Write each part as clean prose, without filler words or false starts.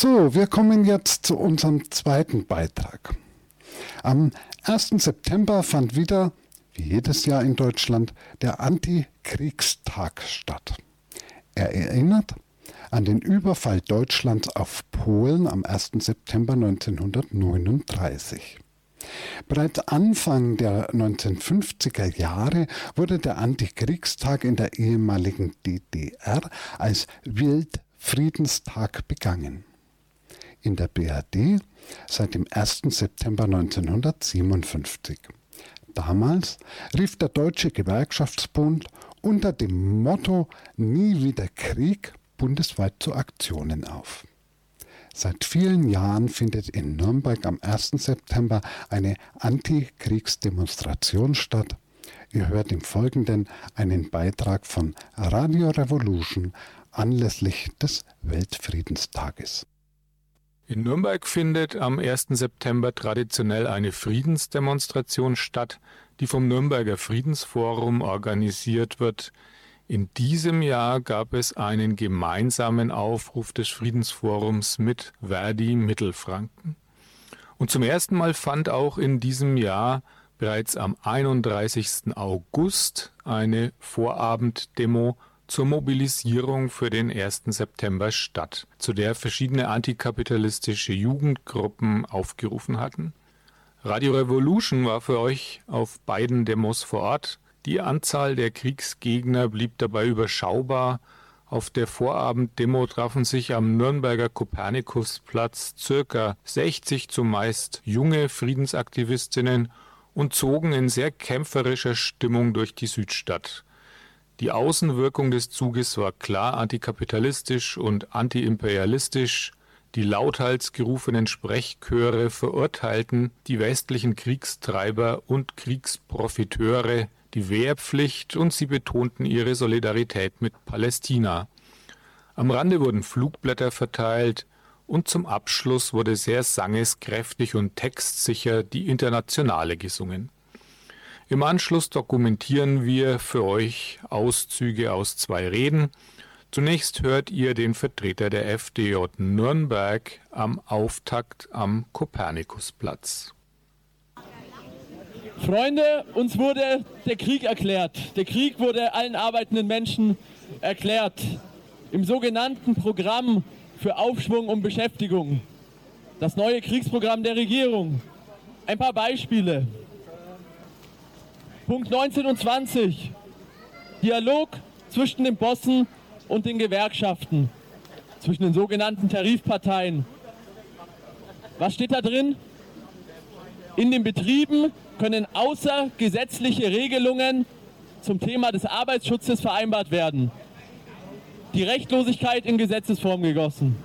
So, wir kommen jetzt zu unserem zweiten Beitrag. Am 1. September fand wieder, wie jedes Jahr in Deutschland, der Antikriegstag statt. Er erinnert an den Überfall Deutschlands auf Polen am 1. September 1939. Bereits Anfang der 1950er Jahre wurde der Antikriegstag in der ehemaligen DDR als Weltfriedenstag begangen. In der BRD seit dem 1. September 1957. Damals rief der Deutsche Gewerkschaftsbund unter dem Motto »Nie wieder Krieg« bundesweit zu Aktionen auf. Seit vielen Jahren findet in Nürnberg am 1. September eine Antikriegsdemonstration statt. Ihr hört im Folgenden einen Beitrag von Radio Revolution anlässlich des Weltfriedenstages. In Nürnberg findet am 1. September traditionell eine Friedensdemonstration statt, die vom Nürnberger Friedensforum organisiert wird. In diesem Jahr gab es einen gemeinsamen Aufruf des Friedensforums mit Verdi Mittelfranken. Und zum ersten Mal fand auch in diesem Jahr bereits am 31. August eine Vorabenddemo zur Mobilisierung für den 1. September statt, zu der verschiedene antikapitalistische Jugendgruppen aufgerufen hatten. Radio Revolution war für euch auf beiden Demos vor Ort. Die Anzahl der Kriegsgegner blieb dabei überschaubar. Auf der Vorabenddemo trafen sich am Nürnberger Kopernikusplatz ca. 60 zumeist junge Friedensaktivistinnen und zogen in sehr kämpferischer Stimmung durch die Südstadt. Die Außenwirkung des Zuges war klar antikapitalistisch und antiimperialistisch. Die lauthals gerufenen Sprechchöre verurteilten die westlichen Kriegstreiber und Kriegsprofiteure, die Wehrpflicht, und sie betonten ihre Solidarität mit Palästina. Am Rande wurden Flugblätter verteilt und zum Abschluss wurde sehr sangeskräftig und textsicher die Internationale gesungen. Im Anschluss dokumentieren wir für euch Auszüge aus 2 Reden. Zunächst hört ihr den Vertreter der FDJ Nürnberg am Auftakt am Kopernikusplatz. Freunde, uns wurde der Krieg erklärt. Der Krieg wurde allen arbeitenden Menschen erklärt. Im sogenannten Programm für Aufschwung und Beschäftigung. Das neue Kriegsprogramm der Regierung. Ein paar Beispiele. Punkt 19 und 20. Dialog zwischen den Bossen und den Gewerkschaften. Zwischen den sogenannten Tarifparteien. Was steht da drin? In den Betrieben können außergesetzliche Regelungen zum Thema des Arbeitsschutzes vereinbart werden. Die Rechtlosigkeit in Gesetzesform gegossen.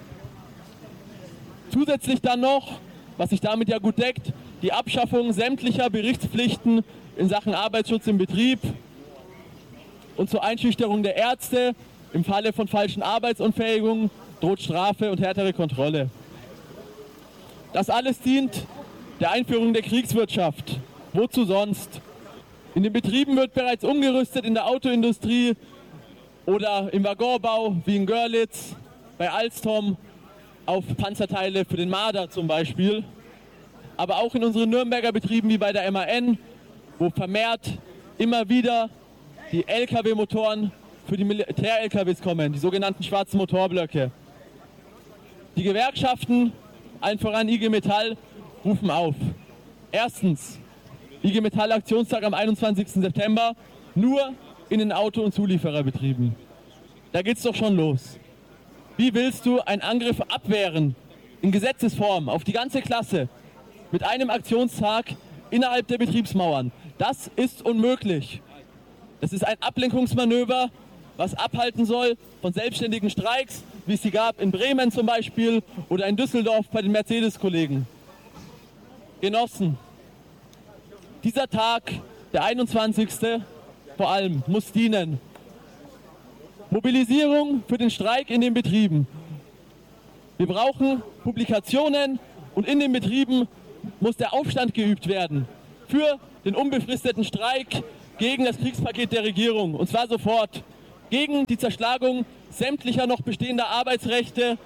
Zusätzlich dann noch, was sich damit ja gut deckt, die Abschaffung sämtlicher Berichtspflichten in Sachen Arbeitsschutz im Betrieb und zur Einschüchterung der Ärzte im Falle von falschen Arbeitsunfähigungen droht Strafe und härtere Kontrolle. Das alles dient der Einführung der Kriegswirtschaft. Wozu sonst? In den Betrieben wird bereits umgerüstet, in der Autoindustrie oder im Waggonbau wie in Görlitz, bei Alstom, auf Panzerteile für den Marder zum Beispiel. Aber auch in unseren Nürnberger Betrieben wie bei der MAN, wo vermehrt immer wieder die Lkw-Motoren für die Militär-Lkws kommen, die sogenannten schwarzen Motorblöcke. Die Gewerkschaften, allen voran IG Metall, rufen auf. Erstens, IG Metall Aktionstag am 21. September, nur in den Auto- und Zuliefererbetrieben. Da geht's doch schon los. Wie willst du einen Angriff abwehren, in Gesetzesform, auf die ganze Klasse, mit einem Aktionstag innerhalb der Betriebsmauern? Das ist unmöglich. Das ist ein Ablenkungsmanöver, was abhalten soll von selbstständigen Streiks, wie es sie gab in Bremen zum Beispiel oder in Düsseldorf bei den Mercedes-Kollegen. Genossen, dieser Tag, der 21. vor allem, muss dienen. Mobilisierung für den Streik in den Betrieben. Wir brauchen Publikationen und in den Betrieben muss der Aufstand geübt werden für den unbefristeten Streik gegen das Kriegspaket der Regierung, und zwar sofort. Gegen die Zerschlagung sämtlicher noch bestehender Arbeitsrechte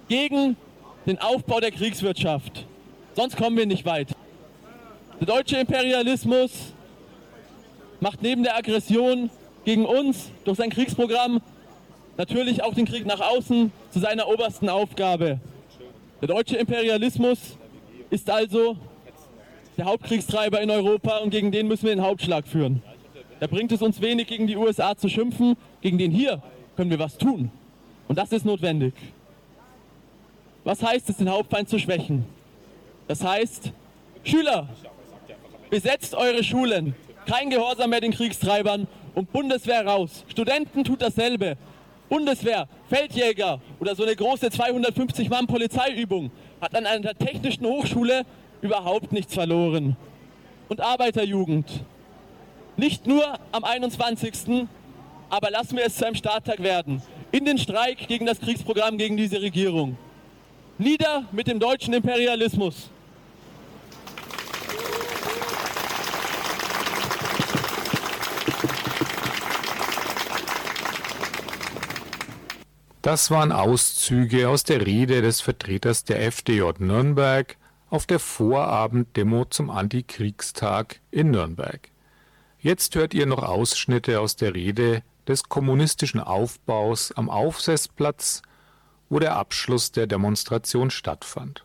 gegen den Aufbau der Kriegswirtschaft. Sonst kommen wir nicht weit. Der deutsche Imperialismus macht neben der Aggression gegen uns durch sein Kriegsprogramm natürlich auch den Krieg nach außen zu seiner obersten Aufgabe. Der deutsche Imperialismus ist also der Hauptkriegstreiber in Europa und gegen den müssen wir den Hauptschlag führen. Da bringt es uns wenig, gegen die USA zu schimpfen, gegen den hier können wir was tun. Und das ist notwendig. Was heißt es, den Hauptfeind zu schwächen? Das heißt, Schüler, besetzt eure Schulen, kein Gehorsam mehr den Kriegstreibern und Bundeswehr raus. Studenten tut dasselbe. Bundeswehr, Feldjäger oder so eine große 250-Mann-Polizeiübung hat an einer technischen Hochschule überhaupt nichts verloren. Und Arbeiterjugend, nicht nur am 21., aber lassen wir es zu einem Starttag werden. In den Streik gegen das Kriegsprogramm, gegen diese Regierung. Nieder mit dem deutschen Imperialismus. Das waren Auszüge aus der Rede des Vertreters der FDJ Nürnberg auf der Vorabenddemo zum Antikriegstag in Nürnberg. Jetzt hört ihr noch Ausschnitte aus der Rede des kommunistischen Aufbaus am Aufseßplatz, wo der Abschluss der Demonstration stattfand.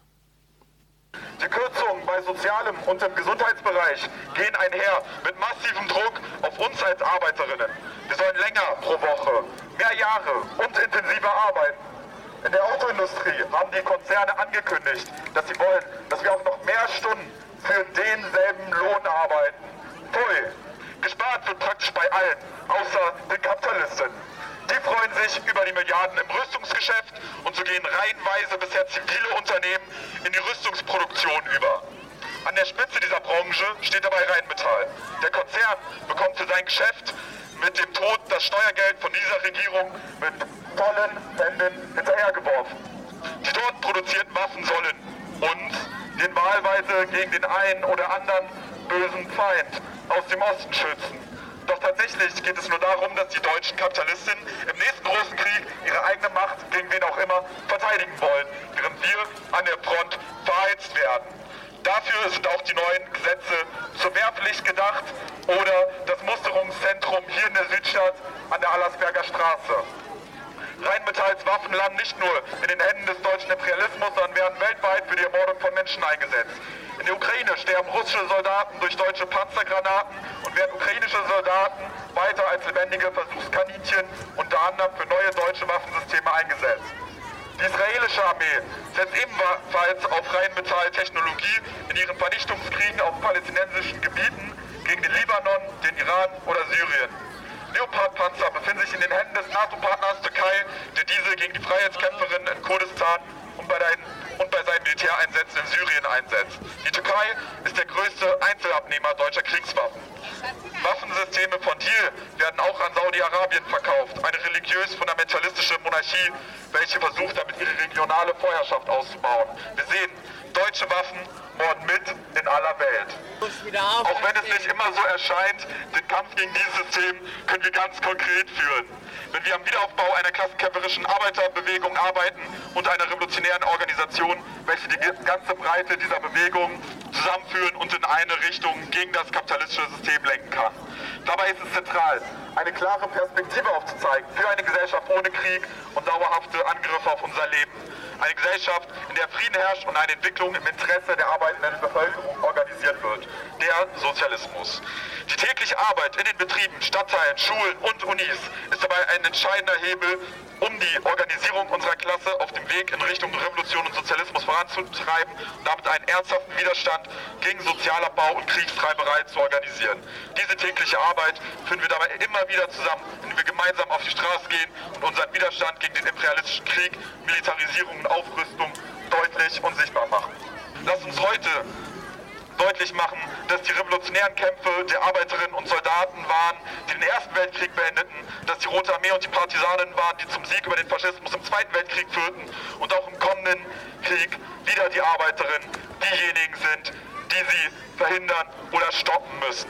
Die Kürzungen bei Sozialem und im Gesundheitsbereich gehen einher mit massivem Druck auf uns als Arbeiterinnen. Wir sollen länger pro Woche, mehr Jahre und intensiver arbeiten. In der Autoindustrie haben die Konzerne angekündigt, dass sie wollen, dass wir auch noch mehr Stunden für denselben Lohn arbeiten. Pfui! Gespart wird praktisch bei allen, außer den Kapitalisten. Die freuen sich über die Milliarden im Rüstungsgeschäft und so gehen reihenweise bisher zivile Unternehmen in die Rüstungsproduktion über. An der Spitze dieser Branche steht dabei Rheinmetall. Der Konzern bekommt für sein Geschäft mit dem Tod das Steuergeld von dieser Regierung mit vollen Händen hinterhergeworfen. Die dort produzierten Waffen sollen uns den wahlweise gegen den einen oder anderen bösen Feind aus dem Osten schützen. Doch tatsächlich geht es nur darum, dass die deutschen Kapitalistinnen im nächsten großen Krieg ihre eigene Macht gegen wen auch immer verteidigen wollen, während wir an der Front verheizt werden. Dafür sind auch die neuen Gesetze zur Wehrpflicht gedacht oder das Musterungszentrum hier in der Südstadt an der Allersberger Straße. Rheinmetalls Waffen landen nicht nur in den Händen des deutschen Imperialismus, sondern werden weltweit für die Ermordung von Menschen eingesetzt. In der Ukraine sterben russische Soldaten durch deutsche Panzergranaten und werden ukrainische Soldaten weiter als lebendige Versuchskaninchen unter anderem für neue deutsche Waffensysteme eingesetzt. Die israelische Armee setzt ebenfalls auf Rheinmetall-Technologie in ihren Vernichtungskriegen auf palästinensischen Gebieten gegen den Libanon, den Iran oder Syrien. Leopard-Panzer befinden sich in den Händen des NATO-Partners Türkei, der diese gegen die Freiheitskämpferinnen in Kurdistan und bei seinen Militäreinsätzen in Syrien einsetzt. Die Türkei ist der größte Einzelabnehmer deutscher Kriegswaffen. Waffensysteme von Thiel werden auch an Saudi-Arabien verkauft, eine religiös-fundamentalistische Monarchie, welche versucht, damit ihre regionale Vorherrschaft auszubauen. Wir sehen, deutsche Waffen morden mit in aller Welt. Auch wenn es nicht immer so erscheint, den Kampf gegen dieses System können wir ganz konkret führen. Wenn wir am Wiederaufbau einer klassenkämpferischen Arbeiterbewegung arbeiten und einer revolutionären Organisation, welche die ganze Breite dieser Bewegung zusammenführen und in eine Richtung gegen das kapitalistische System lenken kann. Dabei ist es zentral, eine klare Perspektive aufzuzeigen für eine Gesellschaft ohne Krieg und dauerhafte Angriffe auf unser Leben. Eine Gesellschaft, in der Frieden herrscht und eine Entwicklung im Interesse der arbeitenden Bevölkerung organisiert wird. Der Sozialismus. Die tägliche Arbeit in den Betrieben, Stadtteilen, Schulen und Unis ist dabei ein entscheidender Hebel, um die Organisierung unserer Klasse auf dem Weg in Richtung Revolution und Sozialismus voranzutreiben und damit einen ernsthaften Widerstand gegen Sozialabbau und Kriegstreiberei zu organisieren. Diese tägliche Arbeit führen wir dabei immer wieder zusammen, indem wir gemeinsam auf die Straße gehen und unseren Widerstand gegen den imperialistischen Krieg, Militarisierung und Aufrüstung deutlich und sichtbar machen. Lasst uns heute deutlich machen, dass die revolutionären Kämpfe der Arbeiterinnen und Soldaten waren, die den Ersten Weltkrieg beendeten, dass die Rote Armee und die Partisanen waren, die zum Sieg über den Faschismus im Zweiten Weltkrieg führten und auch im kommenden Krieg wieder die Arbeiterinnen diejenigen sind, die sie verhindern oder stoppen müssen.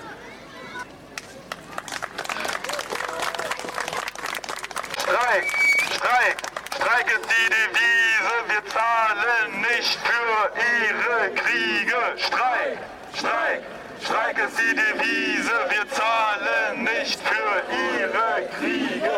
Streik, Streik, Streik ist die Devise, wir zahlen nicht für ihre Kriege. Streik, Streik, Streik ist die Devise. Wir zahlen nicht für ihre Kriege.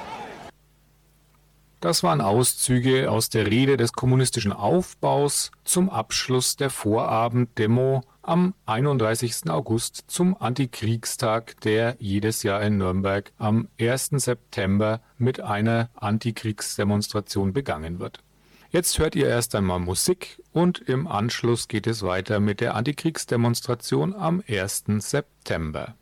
Das waren Auszüge aus der Rede des kommunistischen Aufbaus zum Abschluss der Vorabenddemo am 31. August zum Antikriegstag, der jedes Jahr in Nürnberg am 1. September mit einer Antikriegsdemonstration begangen wird. Jetzt hört ihr erst einmal Musik und im Anschluss geht es weiter mit der Antikriegsdemonstration am 1. September.